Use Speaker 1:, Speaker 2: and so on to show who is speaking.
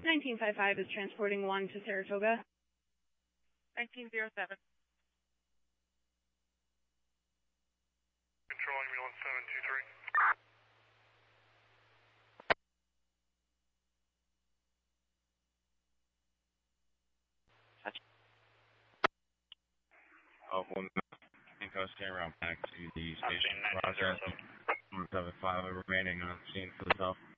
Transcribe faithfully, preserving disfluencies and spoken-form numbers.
Speaker 1: nineteen fifty-five is transporting one to Saratoga.
Speaker 2: nineteen oh seven.
Speaker 3: Control ambulance seven two three.
Speaker 4: Oh, one Go stay around back to the station process. one seven five remaining on scene for the self.